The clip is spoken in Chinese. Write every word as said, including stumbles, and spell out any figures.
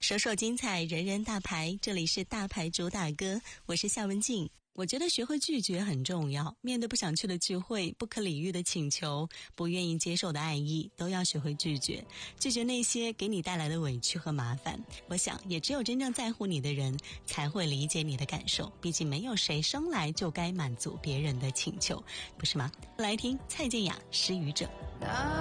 首首精彩，人人大牌，这里是大牌主打歌，我是夏文静。我觉得学会拒绝很重要，面对不想去的聚会、不可理喻的请求、不愿意接受的爱意，都要学会拒绝。拒绝那些给你带来的委屈和麻烦。我想，也只有真正在乎你的人，才会理解你的感受。毕竟没有谁生来就该满足别人的请求，不是吗？来听蔡健雅《失语者》。